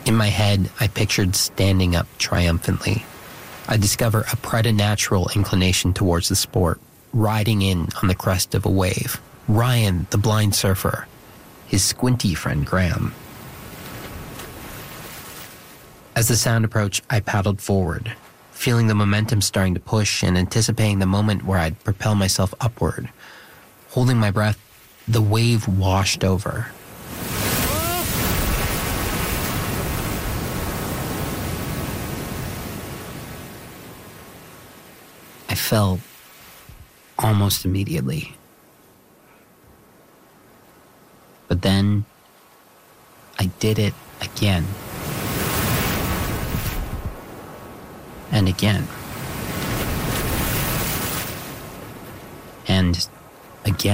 In my head, I pictured standing up triumphantly. I discover a preternatural inclination towards the sport, riding in on the crest of a wave. Ryan, the blind surfer, his squinty friend Graham. As the sound approached, I paddled forward, feeling the momentum starting to push and anticipating the moment where I'd propel myself upward. Holding my breath, the wave washed over. I fell almost immediately. But then I did it again. And again. And again.